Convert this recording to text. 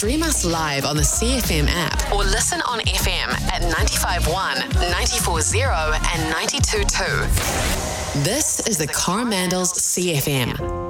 Stream us live on the CFM app or listen on FM at 95.1, 94.0 and 92.2. This is the Coromandels CFM.